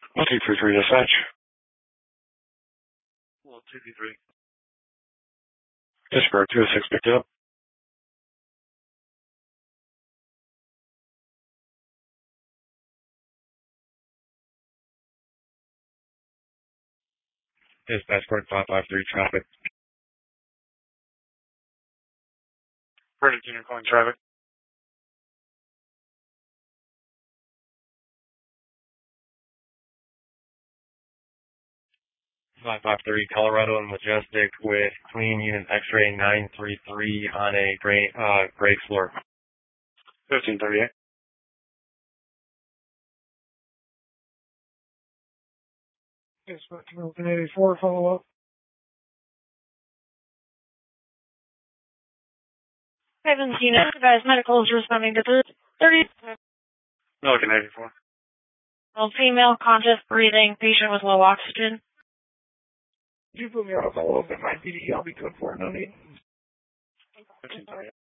1-2-3-3 dispatch. 2-3. Pittsburgh 206 picked up. Dispatch 553 traffic. Verdict unit calling traffic. Colorado and Majestic with clean unit X-ray 933 on a gray floor. 1538. Dispatch 184, follow up. Seventeen, guys, medical is responding to 30. Milligan 84. Female, conscious, breathing, patient with low oxygen. You put me on a follow-up at my PD, I'll be good for it, no need.